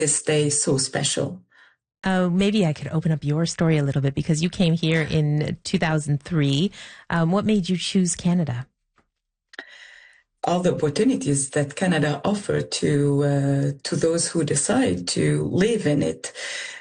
this day so special. Maybe I could open up your story a little bit because you came here in 2003. What made you choose Canada? All the opportunities that Canada offered to those who decide to live in it.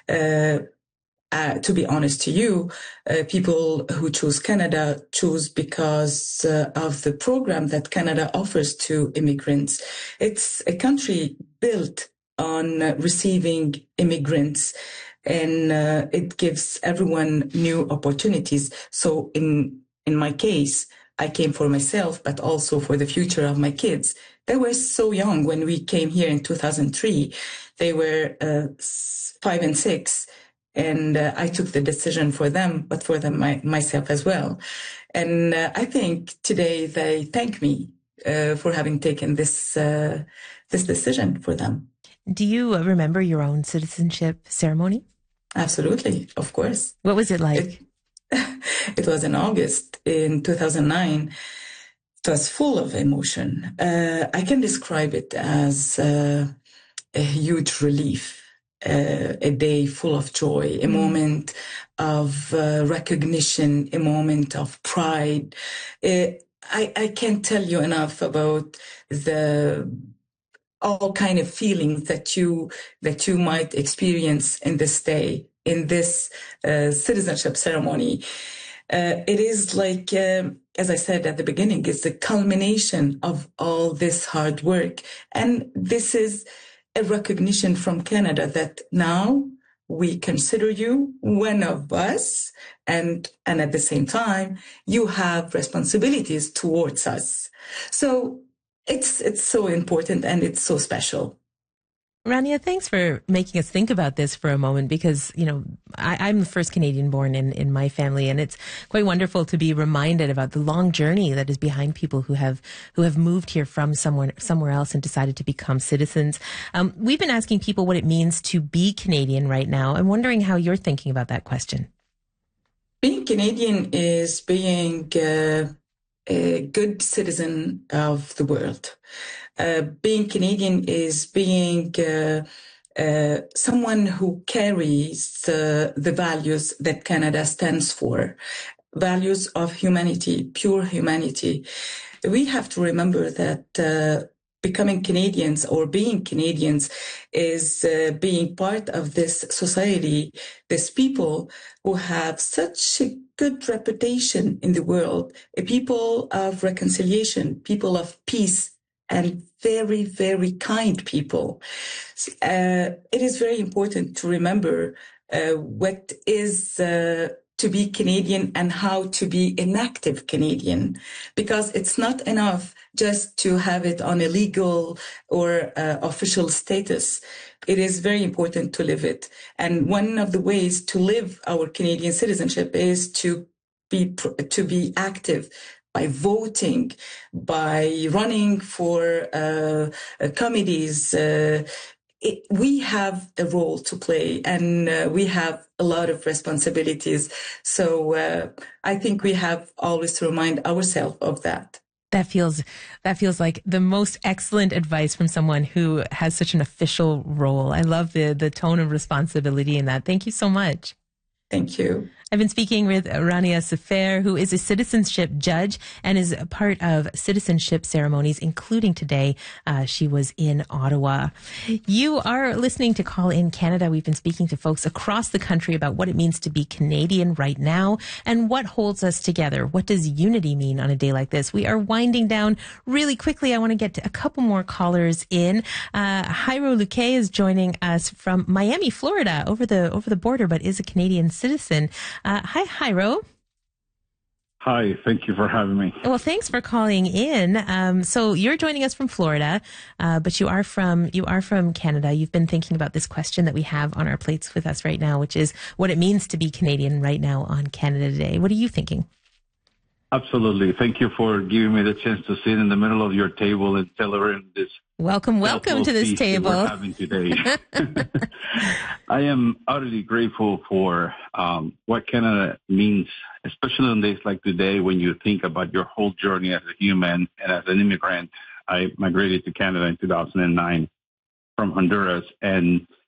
To be honest to you, people who choose Canada choose because of the program that Canada offers to immigrants. It's a country built on receiving immigrants, and it gives everyone new opportunities. So in my case, I came for myself, but also for the future of my kids. They were so young when we came here in 2003. They were 5 and 6. And I took the decision for them, but for them myself as well. And I think today they thank me for having taken this decision for them. Do you remember your own citizenship ceremony? Absolutely, of course. What was it like? It was in August in 2009. It was full of emotion. I can describe it as a huge relief. A day full of joy, a moment of recognition, a moment of pride. I can't tell you enough about all kind of feelings that you might experience in this day, in this citizenship ceremony. It is like, as I said at the beginning, it's the culmination of all this hard work. And this is a recognition from Canada that now we consider you one of us, and at the same time, you have responsibilities towards us. So it's so important and it's so special. Rania, thanks for making us think about this for a moment because, you know, I'm the first Canadian born in my family, and it's quite wonderful to be reminded about the long journey that is behind people who have moved here from somewhere else and decided to become citizens. We've been asking people what it means to be Canadian right now. I'm wondering how you're thinking about that question. Being Canadian is being a good citizen of the world. Being Canadian is being someone who carries the values that Canada stands for, values of humanity, pure humanity. We have to remember that becoming Canadians or being Canadians is being part of this society, this people who have such a good reputation in the world, a people of reconciliation, people of peace, and very, very kind people. It is very important to remember what is to be Canadian and how to be an active Canadian, because it's not enough just to have it on a legal or official status. It is very important to live it. And one of the ways to live our Canadian citizenship is to be active, by voting, by running for committees. We have a role to play, and we have a lot of responsibilities. So I think we have always to remind ourselves of that. That feels like the most excellent advice from someone who has such an official role. I love the tone of responsibility in that. Thank you so much. Thank you. I've been speaking with Rania Sefer, who is a citizenship judge and is a part of citizenship ceremonies, including today. She was in Ottawa. You are listening to Call in Canada. We've been speaking to folks across the country about what it means to be Canadian right now and what holds us together. What does unity mean on a day like this? We are winding down really quickly. I want to get to a couple more callers in. Jairo Luque is joining us from Miami, Florida, over the border, but is a Canadian citizen. Hi, Jairo. Hi, thank you for having me. Well, thanks for calling in. So you're joining us from Florida, but you are from Canada. You've been thinking about this question that we have on our plates with us right now, which is what it means to be Canadian right now on Canada Day. What are you thinking? Absolutely. Thank you for giving me the chance to sit in the middle of your table and celebrate this. Welcome to this table we're having today. I am utterly grateful for what Canada means, especially on days like today when you think about your whole journey as a human and as an immigrant. I migrated to Canada in 2009 from Honduras, and